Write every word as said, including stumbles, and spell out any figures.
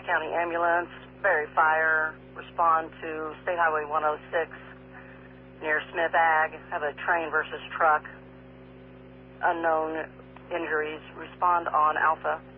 County Ambulance, Berry Fire, respond to State Highway one oh six near Smith Ag, have a train versus truck, unknown injuries, respond on Alpha.